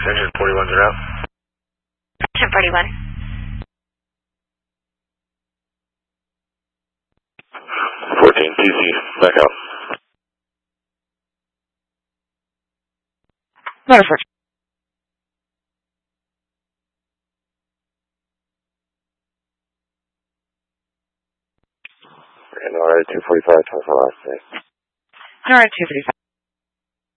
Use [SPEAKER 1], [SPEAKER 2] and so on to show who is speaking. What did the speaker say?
[SPEAKER 1] engine 41's are out.
[SPEAKER 2] Engine 41.
[SPEAKER 1] 14, TC, back out.
[SPEAKER 2] Motor 14.
[SPEAKER 1] And NORAD 245, 24 last day.
[SPEAKER 2] NORAD 235.